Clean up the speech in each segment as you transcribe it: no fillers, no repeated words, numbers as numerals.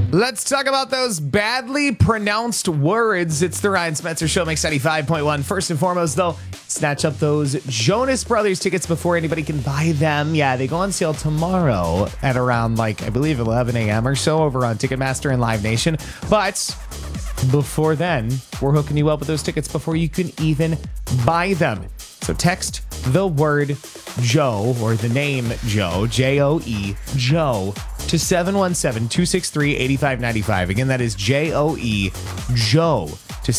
Let's talk about those badly pronounced words. It's the Ryan Spencer Show, Mix 95.1. First and foremost, though, snatch up those Jonas Brothers tickets before anybody can buy them. Yeah, they go on sale tomorrow at around, I believe 11 a.m. or so over on Ticketmaster and Live Nation. But before then, we're hooking you up with those tickets before you can even buy them. So text the word Joe or the name Joe, J-O-E, Joe, to 717-263-8595. Again, that is J-O-E, Joe, to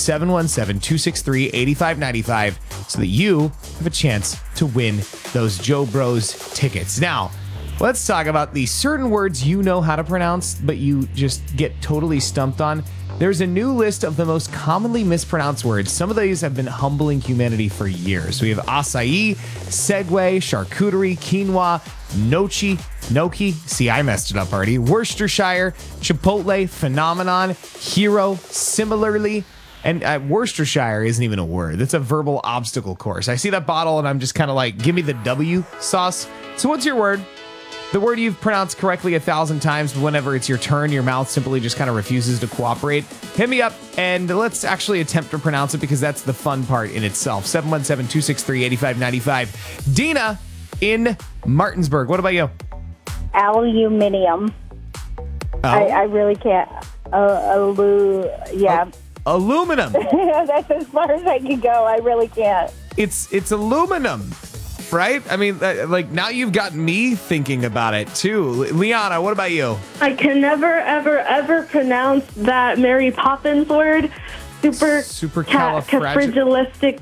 717-263-8595 so that you have a chance to win those Joe Bros tickets. Now, let's talk about the certain words you know how to pronounce, but you just get totally stumped on. There's a new list of the most commonly mispronounced words. Some of these have been humbling humanity for years. We have acai, segue, charcuterie, quinoa, gnocchi, see, I messed it up already, Worcestershire, chipotle, phenomenon, hero, similarly, and Worcestershire isn't even a word. That's a verbal obstacle course. I see that bottle and I'm just kind of like, give me the W sauce. So what's your word? The word you've pronounced correctly 1,000 times, but whenever it's your turn, your mouth simply just kind of refuses to cooperate. Hit me up and let's actually attempt to pronounce it because that's the fun part in itself. 717-263-8595. Dina in Martinsburg. What about you? Aluminium. I really can't. Yeah. Aluminum. That's as far as I can go. I really can't. It's aluminum. Right? I mean, now you've got me thinking about it, too. Liana, what about you? I can never, ever, ever pronounce that Mary Poppins word. Supercalifragilistic